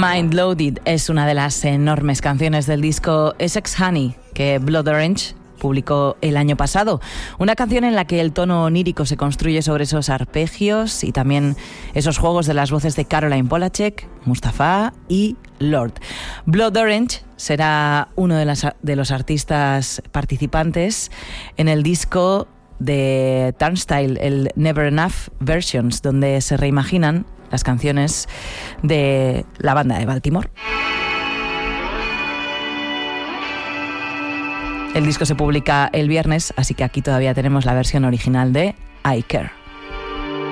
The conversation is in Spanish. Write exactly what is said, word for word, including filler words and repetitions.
Mind Loaded es una de las enormes canciones del disco Essex Honey que Blood Orange publicó el año pasado. Una canción en la que el tono onírico se construye sobre esos arpegios y también esos juegos de las voces de Caroline Polachek, Mustafa y Lord. Blood Orange será uno de, las, de los artistas participantes en el disco de Turnstile, el Never Enough Versions, donde se reimaginan las canciones de la banda de Baltimore. El disco se publica el viernes, así que aquí todavía tenemos la versión original de I Care.